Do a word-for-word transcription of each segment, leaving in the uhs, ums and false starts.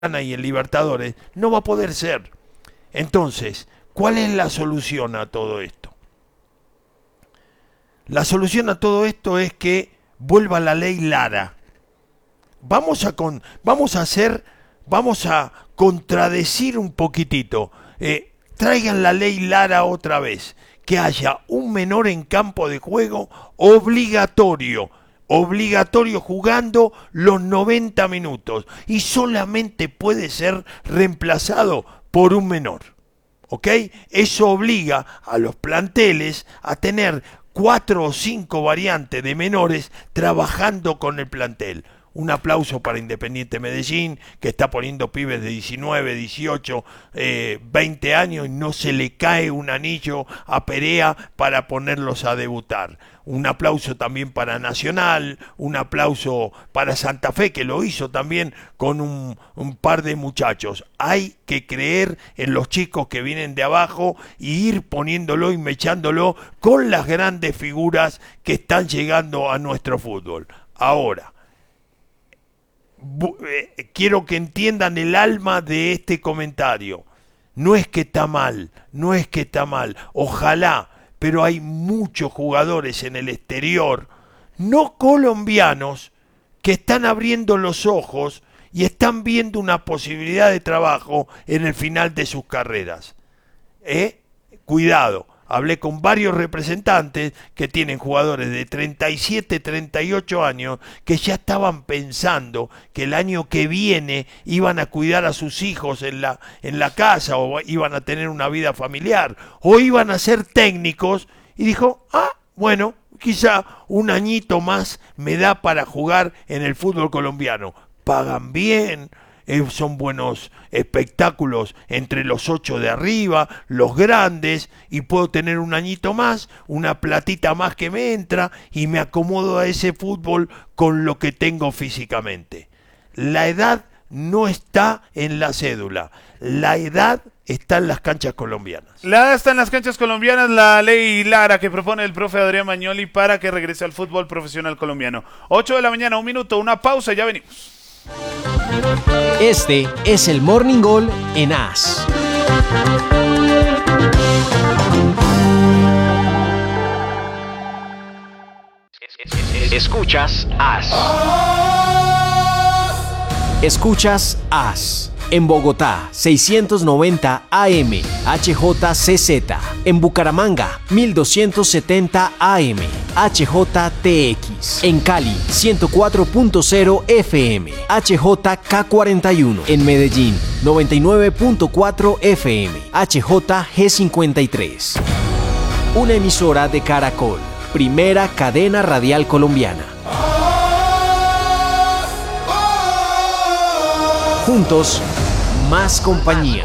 y en Libertadores, no va a poder ser. Entonces, ¿cuál es la solución a todo esto? La solución a todo esto es que vuelva la ley Lara. Vamos a, con, vamos a hacer, vamos a contradecir un poquitito. Eh, traigan la ley Lara otra vez. Que haya un menor en campo de juego obligatorio. Obligatorio jugando los noventa minutos. Y solamente puede ser reemplazado por un menor. ¿Ok? Eso obliga a los planteles a tener cuatro o cinco variantes de menores trabajando con el plantel. Un aplauso para Independiente Medellín, que está poniendo pibes de diecinueve, dieciocho, eh, veinte años y no se le cae un anillo a Perea para ponerlos a debutar. Un aplauso también para Nacional, un aplauso para Santa Fe, que lo hizo también con un, un par de muchachos. Hay que creer en los chicos que vienen de abajo y ir poniéndolo y mechándolo con las grandes figuras que están llegando a nuestro fútbol. Ahora, quiero que entiendan el alma de este comentario. No es que está mal, no es que está mal, ojalá, pero hay muchos jugadores en el exterior, no colombianos, que están abriendo los ojos y están viendo una posibilidad de trabajo en el final de sus carreras. ¿Eh? Cuidado. Hablé con varios representantes que tienen jugadores de treinta y siete, treinta y ocho años que ya estaban pensando que el año que viene iban a cuidar a sus hijos en la, en la casa o iban a tener una vida familiar o iban a ser técnicos y dijo, ah, bueno, quizá un añito más me da para jugar en el fútbol colombiano. Pagan bien. Eh, son buenos espectáculos entre los ocho de arriba, los grandes, y puedo tener un añito más, una platita más que me entra y me acomodo a ese fútbol con lo que tengo físicamente. La edad no está en la cédula, la edad está en las canchas colombianas. La edad está en las canchas colombianas, la ley Lara que propone el profe Adrián Magnoli para que regrese al fútbol profesional colombiano. ocho de la mañana, un minuto, una pausa, ya venimos. Este es el Morning Gol en A S. Escuchas A S. Escuchas A S. En Bogotá, seiscientos noventa A M, H J C Z. En Bucaramanga, mil doscientos setenta A M, H J T X. En Cali, ciento cuatro punto cero F M, H J K cuarenta y uno. En Medellín, noventa y nueve punto cuatro F M, H J G cincuenta y tres. Una emisora de Caracol, primera cadena radial colombiana. Juntos, más compañía.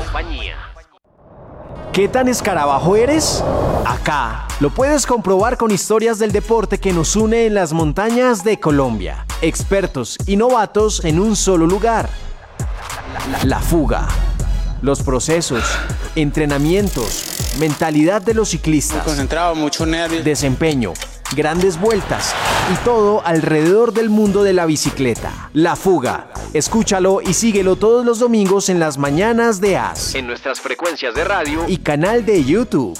¿Qué tan escarabajo eres? Acá lo puedes comprobar con historias del deporte que nos une en las montañas de Colombia. Expertos y novatos en un solo lugar. La fuga. Los procesos, entrenamientos, mentalidad de los ciclistas. Muy concentrado, mucho nervio. Desempeño, grandes vueltas y todo alrededor del mundo de la bicicleta. La fuga. Escúchalo y síguelo todos los domingos en las mañanas de A S. En nuestras frecuencias de radio y canal de YouTube.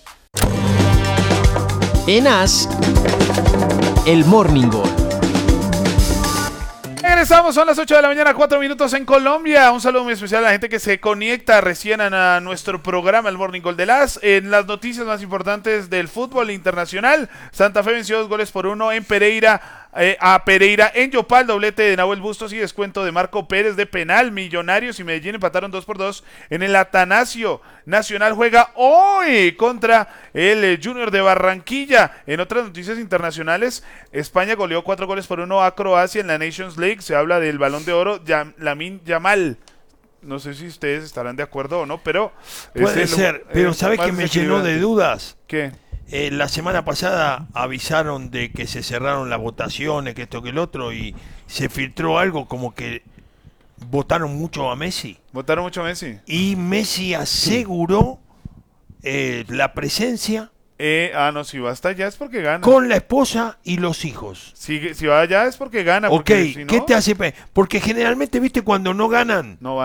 En A S, el Morning Gol. Regresamos, son las ocho de la mañana, cuatro minutos en Colombia. Un saludo muy especial a la gente que se conecta recién a nuestro programa, el Morning Gol de las. En las noticias más importantes del fútbol internacional, Santa Fe venció dos goles por uno en Pereira. Eh, a Pereira en Yopal, doblete de Nahuel Bustos y descuento de Marco Pérez de penal. Millonarios y Medellín empataron dos por dos en el Atanasio. Nacional juega hoy contra el eh, Junior de Barranquilla. En otras noticias internacionales, España goleó cuatro goles por uno a Croacia en la Nations League. Se habla del Balón de Oro, Yam, Lamine Yamal. No sé si ustedes estarán de acuerdo o no, pero... Puede es ser, el, pero ¿sabes qué me llenó de dudas? ¿Qué? Eh, la semana pasada avisaron de que se cerraron las votaciones, que esto que el otro, y se filtró algo como que votaron mucho a Messi. ¿Votaron mucho a Messi? Y Messi aseguró eh, la presencia Eh, ah, no, si va hasta allá es porque gana. Con la esposa y los hijos. Si, si va allá es porque gana. Ok, Porque si no, ¿qué te hace? pe- Porque generalmente, viste, cuando no ganan, no va.